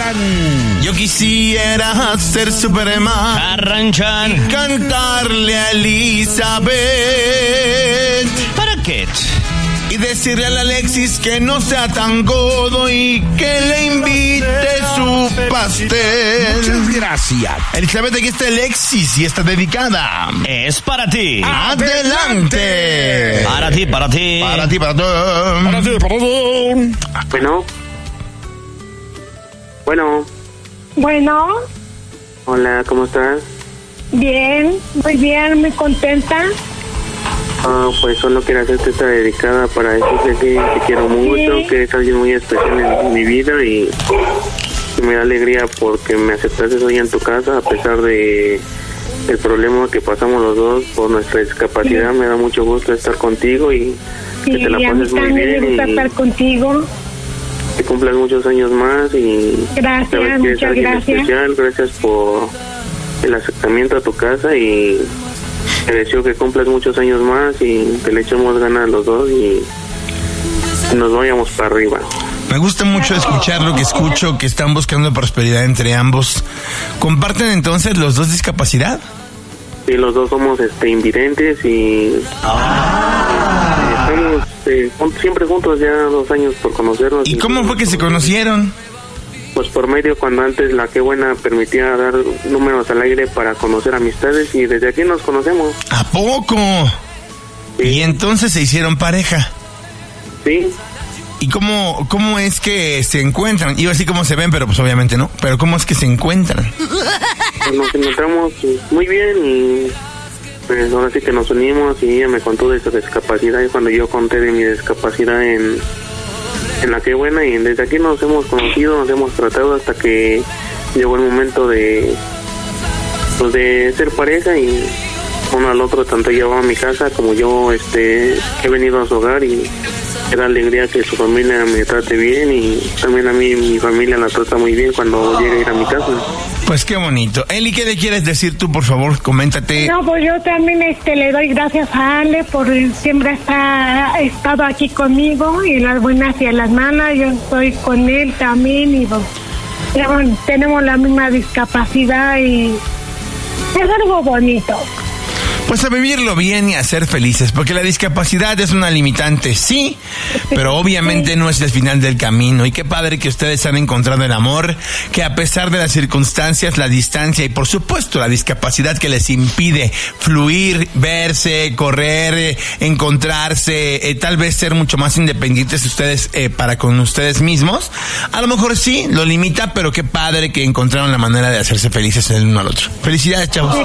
Chan. Yo quisiera ser Superman. Arranchan. Y cantarle a Elizabeth. ¿Para qué? Y decirle a Alexis que no sea tan godo y que le invite su pastel. Muchas gracias. Elizabeth, aquí está Alexis y está dedicada. Es para ti. ¡Adelante! Para ti, para ti. Para ti, para ti. Para ti, para ti. Bueno, Hola, ¿cómo estás? bien, muy contenta. Pues solo quiero hacerte esta dedicada para decirte que te quiero mucho, Sí. que eres alguien muy especial en mi vida y que me da alegría porque me aceptaste hoy en tu casa a pesar de el problema que pasamos los dos por nuestra discapacidad. Me da mucho gusto estar contigo y que te la Sí, a mí pases muy también me bien gusta y estar contigo. que cumplas muchos años más y Gracias, sabes que eres muchas alguien gracias. especial. Gracias por el acercamiento a tu casa y te deseo que cumplas muchos años más y que le echemos ganas a los dos y nos vayamos para arriba. Me gusta mucho escuchar lo que escucho, que están buscando prosperidad entre ambos. ¿Comparten entonces los dos discapacidad? Sí, los dos somos invidentes y estamos siempre juntos ya 2 años por conocernos. ¿Y cómo fue que se conocieron? Pues por medio cuando antes la Qué Buena permitía dar números al aire para conocer amistades y desde aquí nos conocemos. ¿A poco? Sí. Y entonces se hicieron pareja. Sí, ¿Y cómo es que se encuentran? Iba así como se ven, pero pues obviamente no. Pero ¿cómo es que se encuentran? pues nos encontramos muy bien y pues ahora sí que nos unimos y ella me contó de su discapacidad y cuando yo conté de mi discapacidad en la Qué Buena y desde aquí nos hemos conocido, nos hemos tratado hasta que llegó el momento de pues de ser pareja y uno al otro, tanto ella va a mi casa como yo he venido a su hogar y me da alegría que su familia me trate bien y también a mí mi familia la trata muy bien cuando llega a ir a mi casa. Pues qué bonito. Eli, ¿qué le quieres decir tú, por favor? Coméntate. No, pues yo también le doy gracias a Ale por siempre ha estado aquí conmigo y en las buenas y en las malas. Yo estoy con él también y pues, tenemos la misma discapacidad y es algo bonito. Pues a vivirlo bien y a ser felices, porque la discapacidad es una limitante, sí, pero obviamente no es el final del camino. Y qué padre que ustedes han encontrado el amor, que a pesar de las circunstancias, la distancia y por supuesto la discapacidad que les impide fluir, verse, correr, encontrarse, tal vez ser mucho más independientes ustedes para con ustedes mismos, a lo mejor sí, lo limita, pero qué padre que encontraron la manera de hacerse felices el uno al otro. Felicidades, chavos.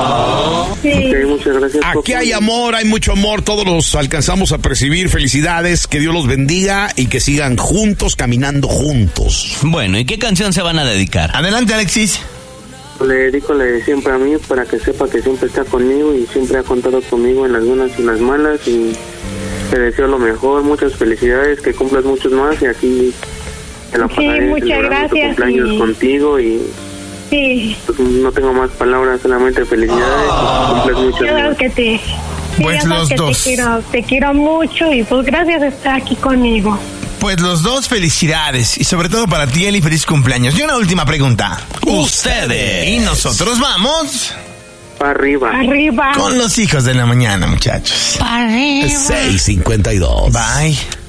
Sí. Ok, muchas gracias. Aquí hay amor, hay mucho amor, todos los alcanzamos a percibir. Felicidades, que Dios los bendiga y que sigan juntos, caminando juntos. Bueno, ¿y qué canción se van a dedicar? Adelante, Alexis. Le dedico la de siempre a mí para que sepa que siempre está conmigo y siempre ha contado conmigo en las buenas y en las malas y te deseo lo mejor, muchas felicidades, que cumplas muchos más y aquí te la pasaré muchas celebrando tu gracias, cumpleaños y- contigo y Sí, pues, no tengo más palabras, solamente felicidades y cumplas muchos claro más. que sí, Pues ya sabes los que dos. te quiero mucho y pues gracias por estar aquí conmigo. Pues los dos, felicidades. Y sobre todo para ti, Eli, feliz cumpleaños. Y una última pregunta. Ustedes. Y nosotros vamos Para arriba. Arriba. con los hijos de la mañana, muchachos. 6:52. Bye.